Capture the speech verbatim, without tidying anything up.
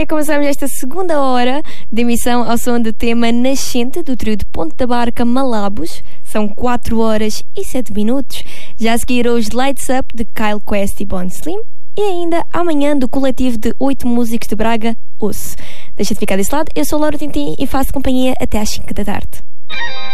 é que começamos esta segunda hora de emissão ao som do tema Nascente, do trio de Ponte da Barca Malabos. São quatro horas e sete minutos. Já a seguir os Lights Up de Kyle Quest e Bond Slim. E ainda amanhã do coletivo de oito músicos de Braga, Osso. Deixa de ficar desse lado, eu sou Laura Tintim e faço companhia até às cinco da tarde.